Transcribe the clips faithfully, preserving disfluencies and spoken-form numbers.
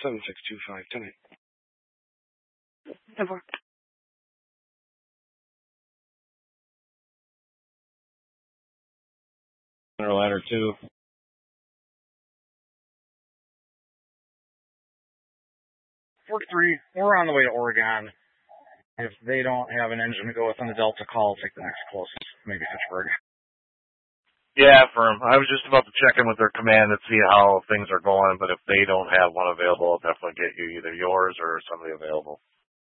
seven six two five ten eight. Over. Ladder two. forty-three, we're on the way to Oregon. If they don't have an engine to go with on the Delta, call, take the next closest, maybe Fitchburg. Yeah, firm. I was just about to check in with their command and see how things are going, but if they don't have one available, I'll definitely get you either yours or somebody available.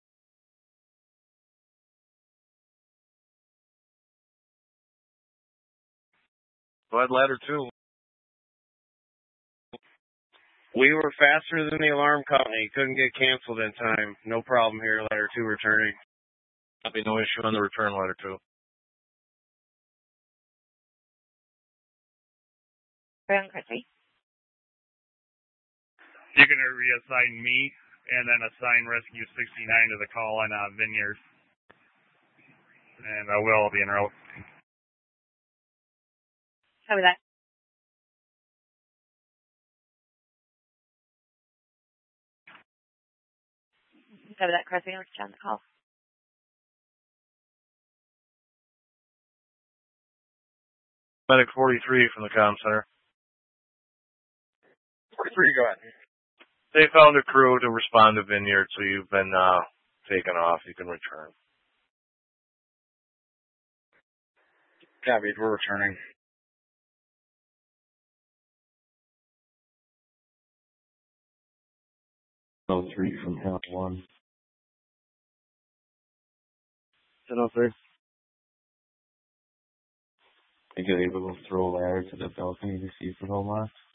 Go ahead, ladder two. We were faster than the alarm company. Couldn't get canceled in time. No problem here, ladder two returning. There'll be no issue on the return ladder two. Brown Chrissy. You can reassign me and then assign Rescue sixty-nine to the call on uh, Vineyard. And I will be en route. Copy that. Copy that, Chrissy. I'll get you on the call. Medic forty-three from the comm center. forty-three, go ahead. They found a crew to respond to Vineyard, so you've been uh, taken off. You can return. Copied, we're returning. Oh three from half one. ten oh three. Are you able to throw a ladder to the balcony to see if it all locks?